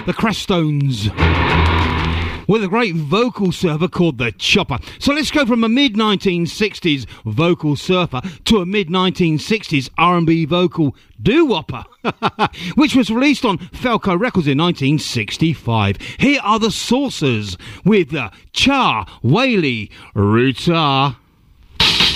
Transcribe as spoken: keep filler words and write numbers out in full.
the Crestones, with a great vocal surfer called the Chopper. So let's go from a mid nineteen sixties vocal surfer to a mid nineteen sixties R and B vocal doo-wopper, which was released on Falco Records in nineteen sixty-five. Here are the Saucers with uh, Cha Wailey Ruta.